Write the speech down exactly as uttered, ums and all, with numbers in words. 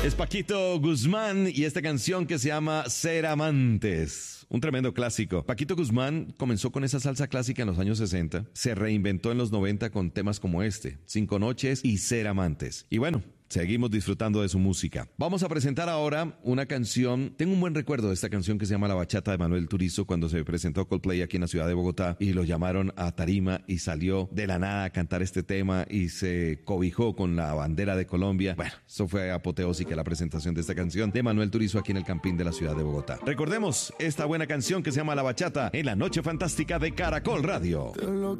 Es Paquito Guzmán y esta canción que se llama Ser Amantes. Un tremendo clásico. Paquito Guzmán comenzó con esa salsa clásica en los años sesenta, se reinventó en los noventa con temas como este, Cinco Noches y Ser Amantes. Y bueno, seguimos disfrutando de su música. Vamos a presentar ahora una canción. Tengo un buen recuerdo de esta canción que se llama La Bachata de Manuel Turizo cuando se presentó Coldplay aquí en la ciudad de Bogotá y lo llamaron a tarima y salió de la nada a cantar este tema y se cobijó con la bandera de Colombia. Bueno, eso fue apoteósica la presentación de esta canción de Manuel Turizo aquí en el Campín de la ciudad de Bogotá. Recordemos esta buena canción que se llama La Bachata en la Noche Fantástica de Caracol Radio.